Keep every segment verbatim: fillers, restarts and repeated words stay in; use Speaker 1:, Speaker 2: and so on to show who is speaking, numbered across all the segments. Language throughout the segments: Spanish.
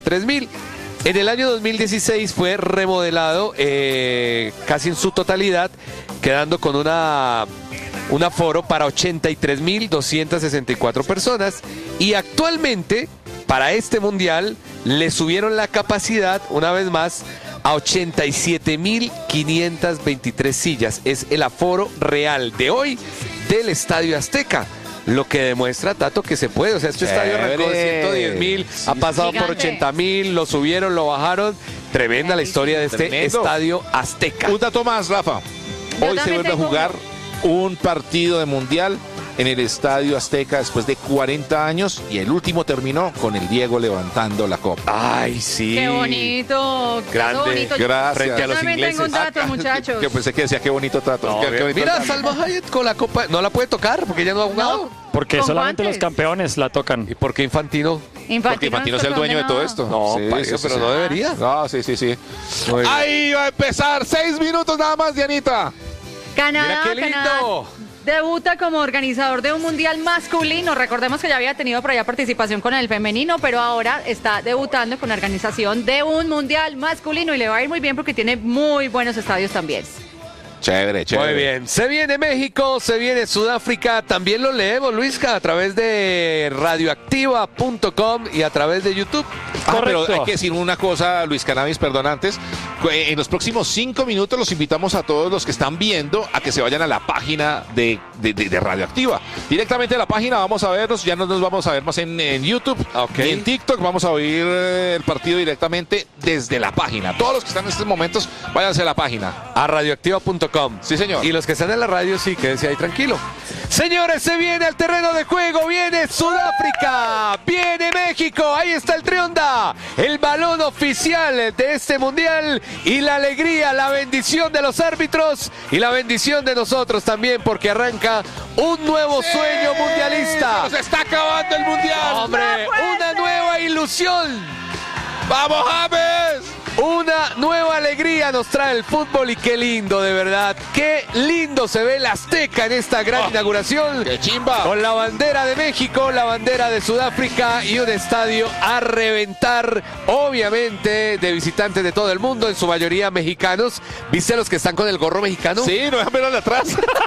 Speaker 1: tres mil. En el año dos mil dieciséis fue remodelado eh, casi en su totalidad, quedando con una, un aforo para ochenta y tres mil doscientas sesenta y cuatro personas. Y actualmente, para este mundial, le subieron la capacidad, una vez más, a ochenta y siete mil quinientas veintitrés sillas. Es el aforo real de hoy del Estadio Azteca. Lo que demuestra, Tato, que se puede. O sea, este estadio arrancó de ciento diez mil, sí, ha pasado gigante por ochenta mil, lo subieron, lo bajaron. Tremenda la historia de este Tremendo. Estadio Azteca.
Speaker 2: Un dato más, Rafa. Yo Hoy se vuelve a jugar un partido de mundial en el Estadio Azteca después de cuarenta años y el último terminó con el Diego levantando la copa.
Speaker 1: Ay, sí.
Speaker 3: Qué bonito.
Speaker 1: Grande.
Speaker 3: Qué bonito.
Speaker 2: Gracias.
Speaker 1: Frente a los
Speaker 3: también
Speaker 1: ingleses.
Speaker 3: tengo un dato, muchachos.
Speaker 2: Yo pensé que decía qué bonito trato.
Speaker 1: No,
Speaker 2: qué, qué bonito
Speaker 1: mira,
Speaker 2: trato.
Speaker 1: Salma Hayek con la copa, no la puede tocar porque ya no ha jugado.
Speaker 3: No.
Speaker 4: Porque
Speaker 3: ¿Con
Speaker 4: solamente
Speaker 3: guantes?
Speaker 4: los campeones la tocan.
Speaker 1: ¿Y por qué Infantino?
Speaker 3: Infantino,
Speaker 2: Porque Infantino es el dueño de todo esto.
Speaker 1: No,
Speaker 2: Sí,
Speaker 1: pa-
Speaker 2: sí,
Speaker 1: pero
Speaker 2: sí.
Speaker 1: no debería.
Speaker 2: No, sí, sí, sí.
Speaker 1: Muy bien.
Speaker 2: Ahí va a empezar. Seis minutos nada más, Dianita.
Speaker 3: Canadá,
Speaker 1: Mira qué lindo.
Speaker 3: Canadá debuta como organizador de un mundial masculino. Recordemos que ya había tenido por allá participación con el femenino, pero ahora está debutando con la organización de un mundial masculino y le va a ir muy bien porque tiene muy buenos estadios también.
Speaker 2: Chévere, chévere.
Speaker 1: Muy bien. Se viene México, se viene Sudáfrica. También lo leemos, Luisca, a través de radioactiva punto com y a través de YouTube.
Speaker 2: Ah,
Speaker 4: Correcto.
Speaker 2: pero hay que decir una cosa, Luis Cannabis, perdón, antes. En los próximos cinco minutos los invitamos a todos los que están viendo a que se vayan a la página de, de, de, de Radioactiva. Directamente a la página vamos a vernos, ya no nos vamos a ver más en, en YouTube
Speaker 1: Ok.
Speaker 2: ni en TikTok, vamos a oír eh, el partido directamente desde la página. Todos los que están en estos momentos, váyanse a la página.
Speaker 1: A radioactiva punto com.
Speaker 2: Sí, señor.
Speaker 1: Y los que están en la radio, sí, quédense ahí tranquilo. Señores, se viene al terreno de juego, viene Sudáfrica, viene México, ahí está el Trionda, el balón oficial de este mundial y la alegría, la bendición de los árbitros y la bendición de nosotros también, porque arranca un nuevo sueño mundialista.
Speaker 2: ¡Se está acabando el mundial!
Speaker 1: ¡Hombre! ¡Una nueva ilusión!
Speaker 2: ¡Vamos, James!
Speaker 1: Una nueva alegría nos trae el fútbol y qué lindo, de verdad. Qué lindo se ve el Azteca en esta gran
Speaker 2: Oh,
Speaker 1: inauguración.
Speaker 2: ¡Qué chimba!
Speaker 1: Con la bandera de México, la bandera de Sudáfrica y un estadio a reventar, obviamente, de visitantes de todo el mundo, en su mayoría mexicanos. ¿Viste a los que están con el gorro mexicano?
Speaker 2: Sí, no dejan verlo de atrás.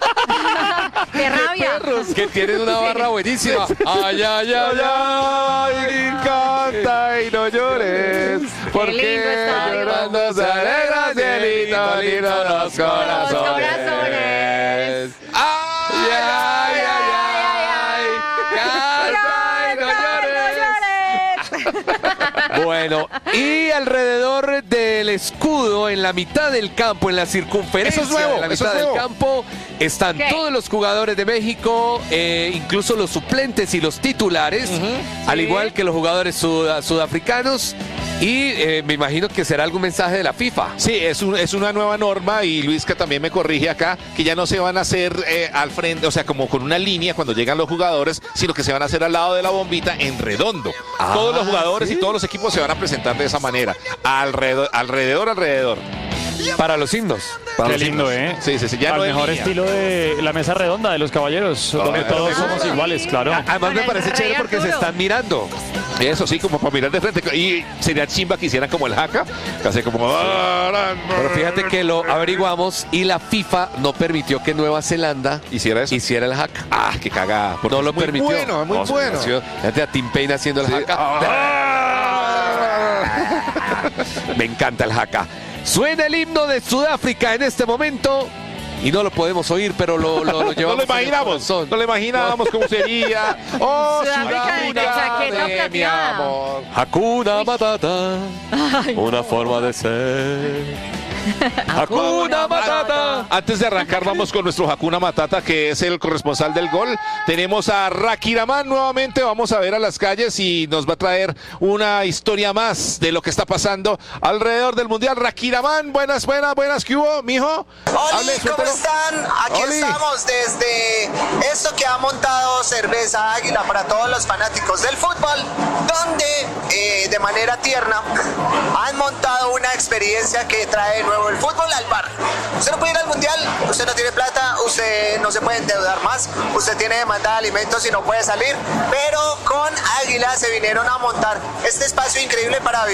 Speaker 3: ¡Qué rabia!
Speaker 1: Perros, que tienen una barra buenísima. Ay, ay, ay, ay,
Speaker 2: canta y no llores.
Speaker 3: Qué lindo estadio.
Speaker 2: Llorando se alegra, cielito lindo los corazones.
Speaker 3: Los corazones.
Speaker 2: Ay, ay, ay, ay, canta y no llores.
Speaker 1: Bueno, y alrededor del escudo, en la mitad del campo, en la circunferencia
Speaker 2: Eso es nuevo,
Speaker 1: de la
Speaker 2: eso
Speaker 1: mitad
Speaker 2: es
Speaker 1: del
Speaker 2: nuevo.
Speaker 1: campo, están
Speaker 3: ¿Qué?
Speaker 1: todos los jugadores de México, eh, incluso los suplentes y los titulares, al
Speaker 3: Sí.
Speaker 1: igual que los jugadores sud- sudafricanos. Y eh, me imagino que será algún mensaje de la FIFA.
Speaker 2: Sí, es, un, es una nueva norma y Luisca también me corrige acá, que ya no se van a hacer eh, al frente, o sea, como con una línea cuando llegan los jugadores, sino que se van a hacer al lado de la bombita en redondo.
Speaker 1: Ah,
Speaker 2: todos los jugadores
Speaker 1: ¿sí?
Speaker 2: y todos los equipos se van a presentar de esa manera, alrededor, alrededor, alrededor.
Speaker 1: Para los himnos.
Speaker 2: Para
Speaker 4: Qué
Speaker 2: los
Speaker 4: lindo,
Speaker 2: himnos.
Speaker 4: ¿eh?
Speaker 2: Sí, sí, sí, ya
Speaker 4: Al
Speaker 2: no es
Speaker 4: mejor
Speaker 2: línea.
Speaker 4: estilo de la mesa redonda de los caballeros, donde
Speaker 2: Ah,
Speaker 4: todos
Speaker 2: sí.
Speaker 4: somos iguales, claro.
Speaker 1: Además
Speaker 3: Con
Speaker 1: me
Speaker 3: el
Speaker 1: parece
Speaker 3: rey
Speaker 1: chévere porque se
Speaker 3: Arturo.
Speaker 1: están mirando.
Speaker 2: Eso sí, como para mirar de frente. Y sería chimba que hicieran como el jaca, que hace como...
Speaker 1: Pero fíjate que lo averiguamos y la FIFA no permitió que Nueva Zelanda
Speaker 2: ¿Hiciera eso?
Speaker 1: hiciera el hack.
Speaker 2: Ah, qué cagada. porque
Speaker 1: No
Speaker 2: es
Speaker 1: lo
Speaker 2: muy
Speaker 1: permitió.
Speaker 2: bueno, es muy
Speaker 1: No, se
Speaker 2: bueno.
Speaker 1: nació- Fíjate a Tim Payne haciendo el
Speaker 2: Sí.
Speaker 1: haka.
Speaker 2: Ah.
Speaker 1: Me encanta el haka. Suena el himno de Sudáfrica en este momento y no lo podemos oír, pero lo, lo, lo
Speaker 2: No
Speaker 1: llevamos
Speaker 2: lo
Speaker 1: en el
Speaker 2: imaginamos,
Speaker 1: corazón.
Speaker 2: no lo imaginábamos cómo sería. Oh,
Speaker 3: Sudáfrica de chaqueta
Speaker 2: de mi
Speaker 3: plateada.
Speaker 2: amor.
Speaker 1: Hakuna Matata, una forma de ser. Hakuna Matata.
Speaker 2: Antes de arrancar, vamos con nuestro Hakuna Matata, que es el corresponsal del gol. Tenemos a Rakiraman nuevamente. Vamos a ver a las calles y nos va a traer una historia más de lo que está pasando alrededor del Mundial. Rakiraman, buenas, buenas, buenas. ¿Qué hubo, mijo?
Speaker 5: Hola,
Speaker 2: Hable,
Speaker 5: ¿cómo
Speaker 2: suéltelo.
Speaker 5: están? Aquí
Speaker 2: Oli.
Speaker 5: estamos desde esto que ha montado Cerveza Águila para todos los fanáticos del fútbol, donde eh, de manera tierna han montado una experiencia que trae nuevo, el fútbol al bar. Usted no puede ir al mundial, usted no tiene plata, usted no se puede endeudar más, usted tiene demanda de alimentos y no puede salir, pero con Águila se vinieron a montar este espacio increíble para vivir.